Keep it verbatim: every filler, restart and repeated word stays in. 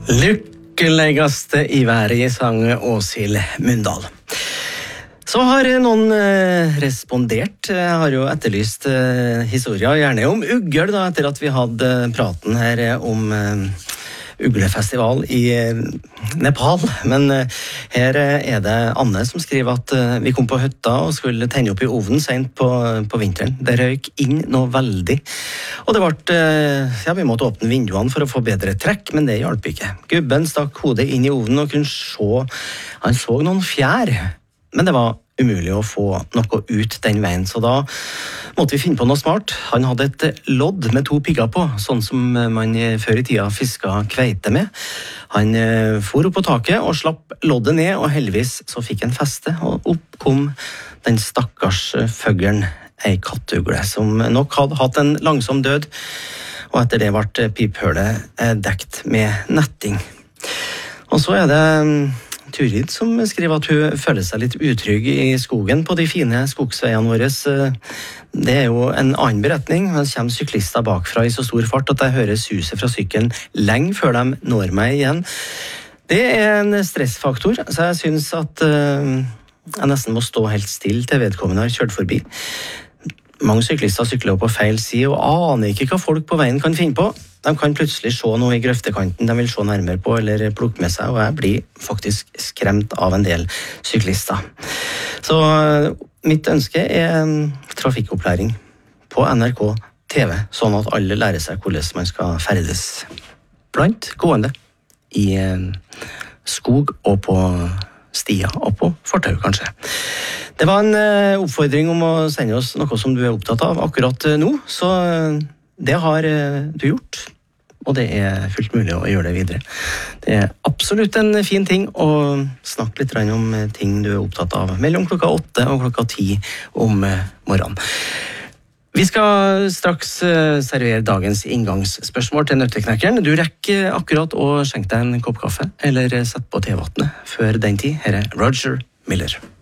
Lykkeligste i været, sang Åshild Mundal. Så har noen eh, respondert. Jeg har jo etterlyst eh, historier, gjerne om ugl, da, etter at vi hadde praten her om eh, uglefestival i eh, Nepal. Men eh, her er det Anne som skriver at eh, vi kom på hytta og skulle tenne opp i ovnen sent på, på vinteren. Det røyk inn noe veldig. Og det ble, eh, ja, vi måtte åpne vinduene for å få bedre trekk, men det hjalp ikke. Gubben stakk hodet inn i ovnen og kunne se, han så noen fjær. Men det var umulig å få noe ut den veien, så da måtte vi finne på noe smart. Han hadde et lodd med to pigger på, sånn som man før i tida fisket kveite med. Han for opp på taket og slapp loddet ned, og heldigvis så fikk han feste, og opp kom den stakkars føggelen, ei kattugle, som nok hadde hatt en langsom død, og etter det ble piphølet dekt med netting. Og så er det Turid som skriver at hun føler seg litt utrygg i skogen på de fine skogsveiene våre. Det er jo en annen beretning. Det kommer syklister bakfra i så stor fart at jeg hører suset fra sykkelen lenge før de når meg igjen. Det er en stressfaktor, så jeg synes at uh, jeg nesten må stå helt still til vedkommende har kjørt forbi. Mange syklister sykler på feil side og aner ikke hva folk på veien kan finne på. De kan plutselig se noe i grøftekanten de vil se nærmere på eller plukke med seg, og jeg blir faktisk skremt av en del syklister. Så mitt ønske er trafikkopplæring på N R K T V, sånn at alle lærer seg hvordan man skal ferdes blant gående i skog og på stier og på fortau, kanskje. Det var en oppfordring om å sende oss noe som du er opptatt av akkurat nå, så det har du gjort, og det er fullt mulig å gjøre det videre. Det er absolutt en fin ting å snakke litt om ting du er opptatt av mellom klokka åtte og klokka ti om morgenen. Vi skal straks servere dagens inngangsspørsmål til Nøtteknekkeren. Du rekker akkurat å skjenke deg en kopp kaffe, eller sette på tevatnet før den tid. Her er Roger Miller.